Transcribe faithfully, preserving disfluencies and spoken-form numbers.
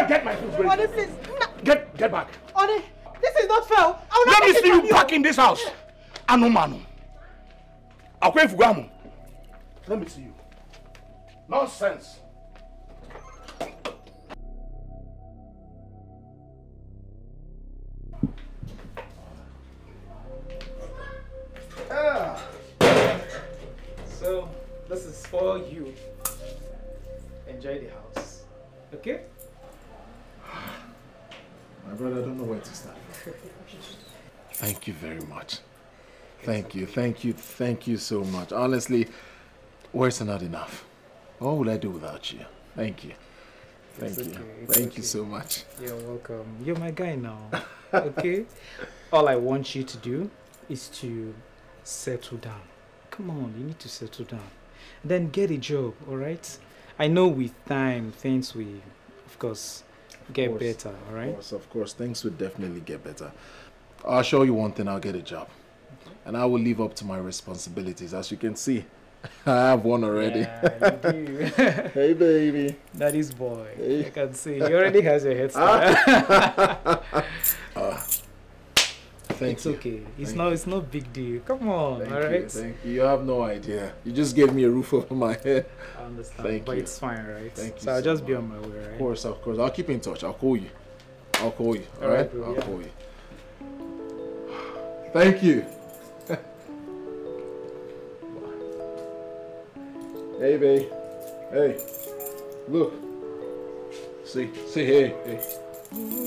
Get, get my food, baby. Oh, this is... Get, get back. Oni, this is not fair. I will not Let me take see it you from back in this house. Anu manu. Akwe fugamu. Let me see you. Nonsense. Ah. So, this is for you. Enjoy the house. Okay? My brother, I don't know where to start. Thank you very much. Thank you, thank you, thank you so much. Honestly, words are not enough. What would I do without you? Thank you. Thank It's you. okay, it's Thank okay. you so much. You're welcome. You're my guy now. Okay? All I want you to do is to settle down. Come on, you need to settle down. Then get a job, alright? I know with time things will, of course, get course. better, alright? Of course, of course. Things will definitely get better. I'll show you one thing, I'll get a job. Okay. And I will live up to my responsibilities. As you can see, I have one already. Yeah, you do. Hey, baby. Daddy's boy. Hey. I can see. He already has your hairstyle. uh, thank it's you. okay. It's Thank not. you. It's no big deal. Come on, Thank all you, right. thank you. You have no idea. You just gave me a roof over my head. I understand. Thank but you. it's fine, right? Thank you So I'll so just be much. on my way, right? Of course, of course. I'll keep in touch. I'll call you. I'll call you. All, All right, right? bro, I'll yeah. call you. Thank you. Hey, babe. Hey. Look. See. See. Hey. Hey.